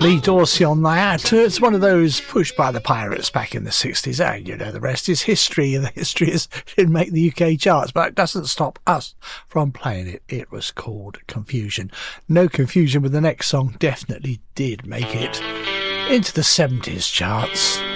Lee Dorsey on that. It's one of those pushed by the Pirates back in the 60s. You know, the rest is history, and the history is it didn't make the UK charts, but it doesn't stop us from playing it. It was called Confusion. No confusion with the next song, definitely did make it into the 70s charts.